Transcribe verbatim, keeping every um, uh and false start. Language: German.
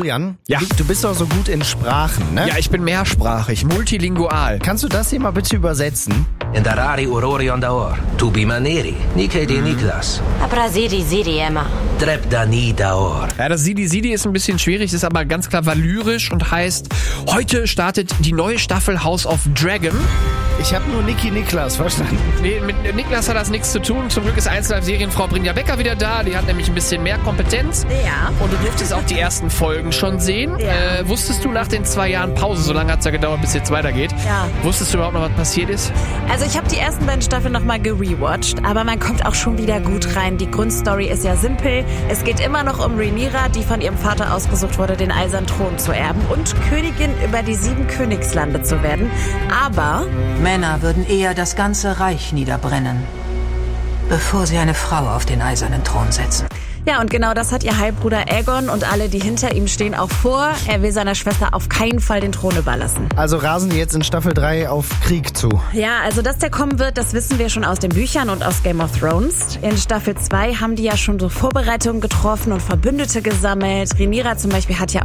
Julian, Ja. du, du bist doch so gut in Sprachen, ne? Ja, ich bin mehrsprachig, multilingual. Kannst du das hier mal bitte übersetzen? Endarari Aurorion daor, tubi maneri, Nike de Niklas, Abra Siri, Siri, Emma. Trep dani daor. Ja, das Sidi Sidi ist ein bisschen schwierig, ist aber ganz klar valyrisch und heißt, heute startet die neue Staffel House of Dragon. Ich habe nur Niki Niklas verstanden. Nee, mit Niklas hat das nichts zu tun. Zum Glück ist eins Live Serienfrau Brinja Becker wieder da. Die hat nämlich ein bisschen mehr Kompetenz. Ja. Und du durftest auch die ersten Folgen schon sehen. Ja. Äh, wusstest du nach den zwei Jahren Pause, so lange hat es ja gedauert, bis jetzt weitergeht, Ja. wusstest du überhaupt noch, was passiert ist? Also ich habe die ersten beiden Staffeln nochmal gerewatcht, aber man kommt auch schon wieder gut rein. Die Grundstory ist ja simpel. Es geht immer noch um Rhaenyra, die von ihrem Vater ausgesucht wurde, den eisernen Thron zu erben und Königin über die sieben Königslande zu werden. Aber Männer würden eher das ganze Reich niederbrennen, bevor sie eine Frau auf den eisernen Thron setzen. ja, und genau das hat ihr Halbbruder Aegon und alle, die hinter ihm stehen, auch vor. Er will seiner Schwester auf keinen Fall den Thron überlassen. Also rasen die jetzt in Staffel drei auf Krieg zu. Ja, also dass der kommen wird, das wissen wir schon aus den Büchern und aus Game of Thrones. In Staffel zwei haben die ja schon so Vorbereitungen getroffen und Verbündete gesammelt. Rhaenyra zum Beispiel hat ja